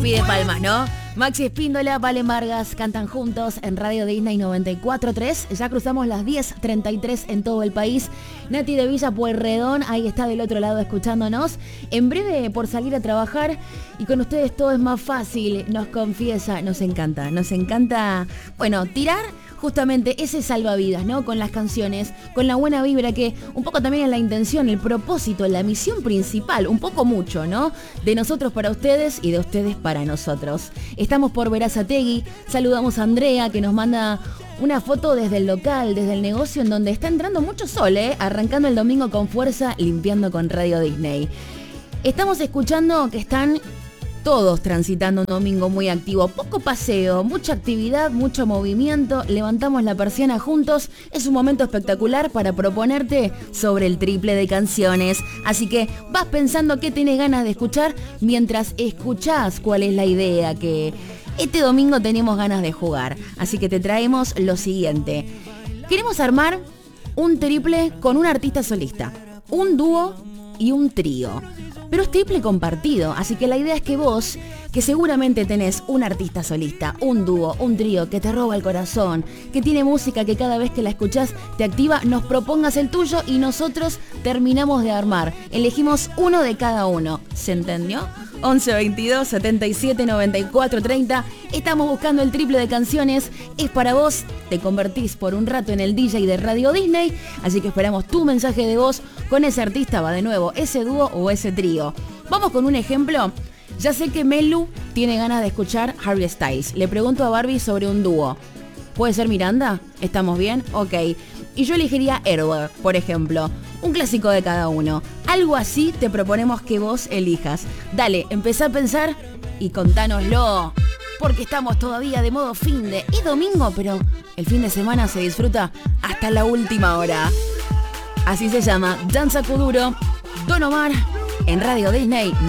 Pide palmas, ¿no? Maxi Espíndola, Valen Vargas cantan juntos en Radio Disney 94.3. Ya cruzamos las 10:33 en todo el país. Nati de Villa Pueyrredón, ahí está del otro lado escuchándonos. En breve por salir a trabajar y con ustedes todo es más fácil, nos confiesa, nos encanta, bueno, tirar justamente ese salvavidas, ¿no? Con las canciones, con la buena vibra que un poco también es la intención, el propósito, la misión principal, un poco mucho, ¿no? De nosotros para ustedes y de ustedes para nosotros. Estamos por Berazategui, saludamos a Andrea que nos manda una foto desde el local, desde el negocio en donde está entrando mucho sol, arrancando el domingo con fuerza, limpiando con Radio Disney. Estamos escuchando que están todos transitando un domingo muy activo, poco paseo, mucha actividad, mucho movimiento, levantamos la persiana juntos, es un momento espectacular para proponerte sobre el triple de canciones, así que vas pensando qué tenés ganas de escuchar mientras escuchás cuál es la idea que este domingo tenemos ganas de jugar, así que te traemos lo siguiente, queremos armar un triple con un artista solista, un dúo y un trío. Pero es triple compartido, así que la idea es que vos, que seguramente tenés un artista solista, un dúo, un trío que te roba el corazón, que tiene música que cada vez que la escuchás te activa, nos propongas el tuyo y nosotros terminamos de armar. Elegimos uno de cada uno. ¿Se entendió? 11 22 77 94 30. Estamos buscando el triple de canciones. Es para vos. Te convertís por un rato en el DJ de Radio Disney. Así que esperamos tu mensaje de voz con ese artista. Va de nuevo, ese dúo o ese trío. Vamos con un ejemplo. Ya sé que Melu tiene ganas de escuchar Harry Styles. Le pregunto a Barbie sobre un dúo. ¿Puede ser Miranda? ¿Estamos bien? Ok. Y yo elegiría Error, por ejemplo. Un clásico de cada uno. Algo así te proponemos que vos elijas. Dale, empezá a pensar y contánoslo. Porque estamos todavía de modo finde. Es domingo, pero el fin de semana se disfruta hasta la última hora. Así se llama Danza Kuduro, Don Omar, en Radio Disney